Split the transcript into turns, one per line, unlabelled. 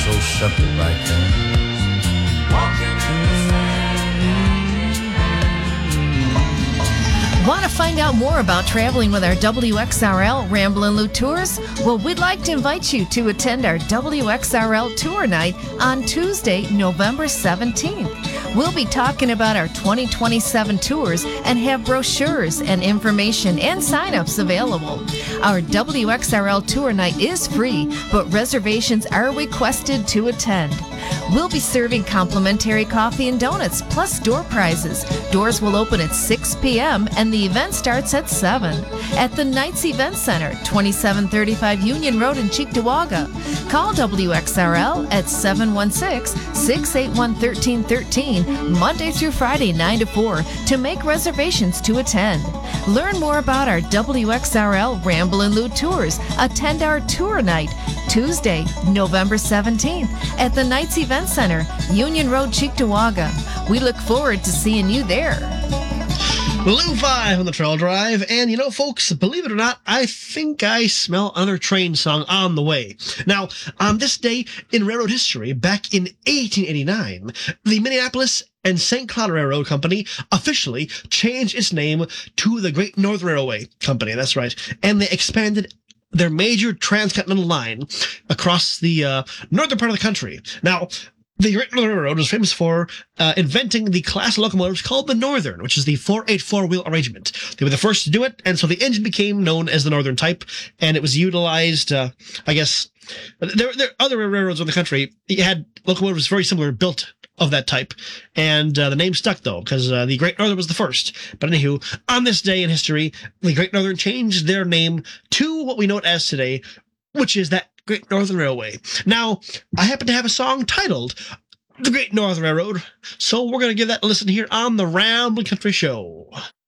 so simple back then.
Want to find out more about traveling with our WXRL Ramblin' Lou Tours? Well, we'd like to invite you to attend our WXRL Tour Night on Tuesday, November 17th. We'll be talking about our 2027 tours and have brochures and information and signups available. Our WXRL Tour Night is free, but reservations are requested to attend. We'll be serving complimentary coffee and donuts, plus door prizes. Doors will open at 6 p.m. and the event starts at 7 at the Knights Event Center, 2735 Union Road in Cheektowaga. Call WXRL at 716-681-1313, Monday through Friday, 9 to 4, to make reservations to attend. Learn more about our WXRL Ramblin' Lou Tours. Attend our tour night Tuesday, November 17th at the Knights Event Center, Union Road, Cheektowaga. We look forward to seeing you there.
Lou 5 on the Trail Drive, and you know, folks, believe it or not, I think I smell another train song on the way. Now, on this day in railroad history, back in 1889, the Minneapolis and St. Cloud Railroad Company officially changed its name to the Great Northern Railway Company. That's right. And they expanded their major transcontinental line across the northern part of the country. Now, the Great Northern Railroad was famous for inventing the class of locomotives called the Northern, which is the 484-wheel arrangement. They were the first to do it, and so the engine became known as the Northern type, and it was utilized, I guess, there are other railroads in the country. You had locomotives very similar built of that type, and the name stuck, though, because the Great Northern was the first. But anywho, on this day in history, the Great Northern changed their name to what we know it as today, which is that Great Northern Railway. Now, I happen to have a song titled The Great Northern Railroad, so we're going to give that a listen here on the Ramblin' Country Show.